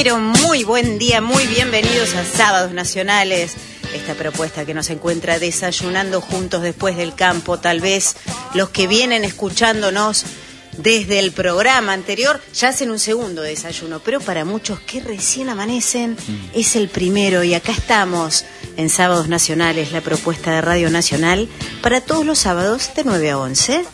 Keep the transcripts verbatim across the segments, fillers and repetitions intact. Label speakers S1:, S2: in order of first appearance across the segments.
S1: pero muy buen día, muy bienvenidos a Sábados Nacionales. Esta propuesta que nos encuentra desayunando juntos después del campo, tal vez los que vienen escuchándonos desde el programa anterior ya hacen un segundo desayuno, pero para muchos que recién amanecen es el primero, y acá estamos en Sábados Nacionales, la propuesta de Radio Nacional para todos los sábados de nueve a once.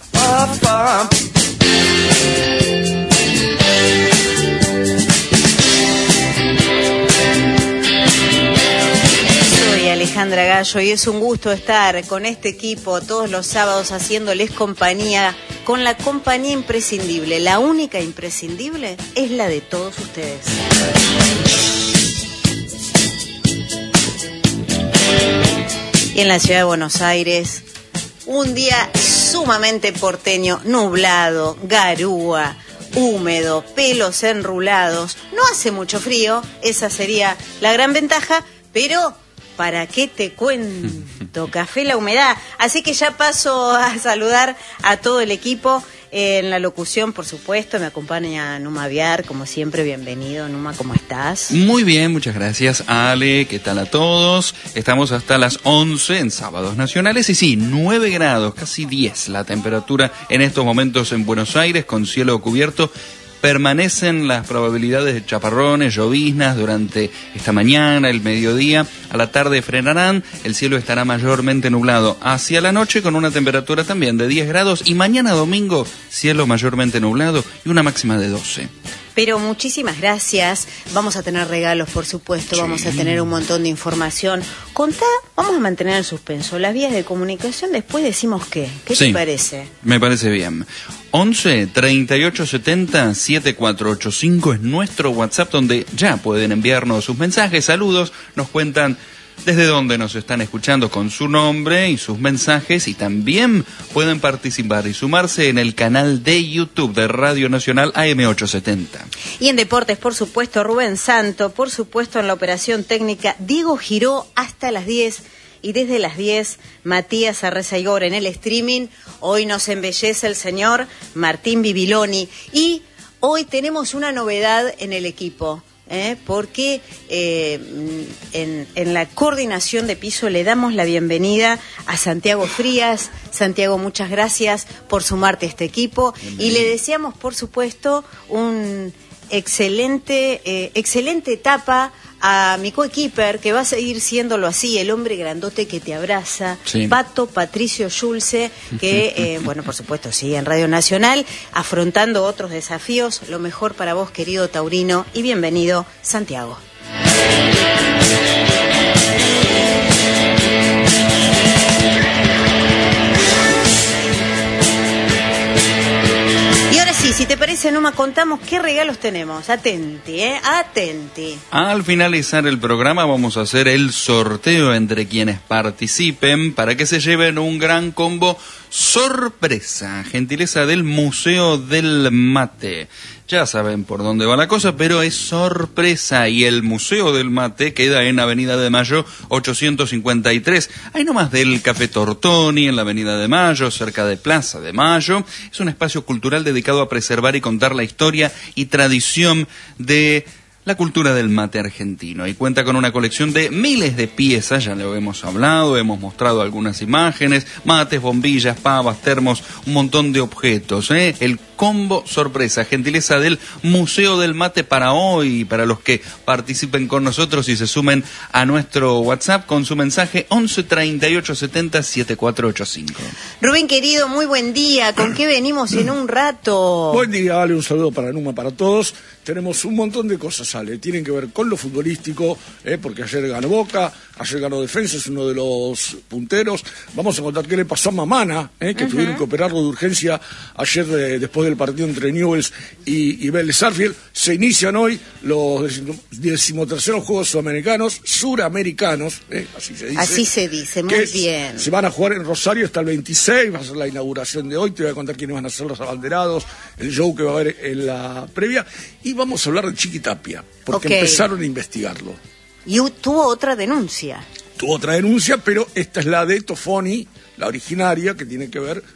S1: Soy Alejandra Gallo y es un gusto estar con este equipo todos los sábados haciéndoles compañía, con la compañía imprescindible. La única imprescindible es la de todos ustedes. Y en la ciudad de Buenos Aires, un día sumamente porteño, nublado, garúa, húmedo, pelos enrulados. No hace mucho frío, esa sería la gran ventaja, pero ¿para qué te cuento? Café la humedad. Así que ya paso a saludar a todo el equipo. En la locución, por supuesto, me acompaña Numa Viar, como siempre, bienvenido. Numa, ¿cómo estás?
S2: Muy bien, muchas gracias, Ale. ¿Qué tal a todos? Estamos hasta las once en Sábados Nacionales y sí, nueve grados, casi diez la temperatura en estos momentos en Buenos Aires, con cielo cubierto. Permanecen las probabilidades de chaparrones, lloviznas durante esta mañana, el mediodía. A la tarde frenarán, el cielo estará mayormente nublado hacia la noche con una temperatura también de diez grados. Y mañana domingo, cielo mayormente nublado y una máxima de doce.
S1: Pero muchísimas gracias. Vamos a tener regalos, por supuesto. Sí. Vamos a tener un montón de información. Contá, vamos a mantener el suspenso. Las vías de comunicación, después decimos qué. ¿Qué sí, te parece?
S2: Me parece bien. once, treinta y ocho, setenta, setenta y cuatro ochenta y cinco es nuestro WhatsApp, donde ya pueden enviarnos sus mensajes, saludos, nos cuentan desde dónde nos están escuchando con su nombre y sus mensajes, y también pueden participar y sumarse en el canal de YouTube de Radio Nacional A M ochocientos setenta.
S1: Y en deportes, por supuesto, Rubén Santo, por supuesto en la operación técnica, Diego Giró hasta las diez. Y desde las diez, Matías Arrezaigor en el streaming. Hoy nos embellece el señor Martín Bibiloni. Y hoy tenemos una novedad en el equipo, ¿eh? porque eh, en, en la coordinación de piso le damos la bienvenida a Santiago Frías. Santiago, muchas gracias por sumarte a este equipo. Y le deseamos, por supuesto, un excelente, eh, excelente etapa a mi coequiper, que va a seguir siéndolo así, el hombre grandote que te abraza, sí. Pato Patricio Schulze, que, eh, bueno, por supuesto, sigue en Radio Nacional, afrontando otros desafíos. Lo mejor para vos, querido taurino, y bienvenido, Santiago. Si te parece, Numa, contamos qué regalos tenemos. Atenti, ¿eh? Atenti.
S2: Al finalizar el programa vamos a hacer el sorteo entre quienes participen para que se lleven un gran combo sorpresa, gentileza del Museo del Mate. Ya saben por dónde va la cosa, pero es sorpresa, y el Museo del Mate queda en Avenida de Mayo ochocientos cincuenta y tres, ahí nomás del Café Tortoni, en la Avenida de Mayo, cerca de Plaza de Mayo. Es un espacio cultural dedicado a preservar y contar la historia y tradición de la cultura del mate argentino, y cuenta con una colección de miles de piezas, ya lo hemos hablado, hemos mostrado algunas imágenes, mates, bombillas, pavas, termos, un montón de objetos, ¿eh? El combo sorpresa, gentileza del Museo del Mate para hoy, para los que participen con nosotros y se sumen a nuestro WhatsApp con su mensaje once, treinta y ocho, setenta, setenta y cuatro ochenta y cinco.
S1: Rubén, querido, muy buen día. ¿Con qué venimos en un rato?
S3: Buen día, Ale, un saludo para Numa, para todos. Tenemos un montón de cosas, Ale. Tienen que ver con lo futbolístico, eh, porque ayer ganó Boca, ayer ganó Defensa, es uno de los punteros. Vamos a contar qué le pasó a Mamana, eh, que uh-huh. tuvieron que operarlo de urgencia ayer eh, después del partido entre Newell's y, y Vélez Sarsfield. Se inician hoy los decimoterceros Juegos Sudamericanos, Suramericanos, eh, así se dice.
S1: Así se dice, muy bien.
S3: Se van a jugar en Rosario hasta el veintiséis, va a ser la inauguración de hoy. Te voy a contar quiénes van a ser los abanderados, el show que va a haber en la previa. Y vamos a hablar de Chiquitapia, porque okay. empezaron a investigarlo.
S1: Y tuvo otra denuncia.
S3: Tuvo otra denuncia, pero esta es la de Tofoni, la originaria, que tiene que ver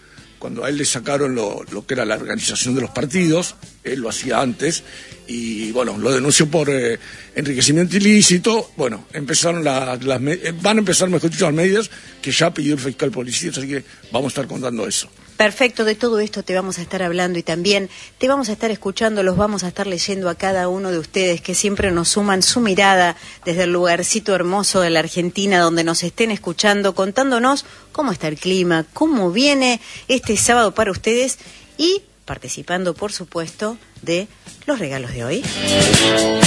S3: cuando a él le sacaron lo, lo que era la organización de los partidos, él lo hacía antes, y bueno, lo denunció por eh, enriquecimiento ilícito. Bueno, empezaron la, las, van a empezar, mejor dicho, las medidas que ya pidió el fiscal policía, así que vamos a estar contando eso.
S1: Perfecto, de todo esto te vamos a estar hablando y también te vamos a estar escuchando, los vamos a estar leyendo a cada uno de ustedes que siempre nos suman su mirada desde el lugarcito hermoso de la Argentina donde nos estén escuchando, contándonos cómo está el clima, cómo viene este sábado para ustedes y participando, por supuesto, de los regalos de hoy.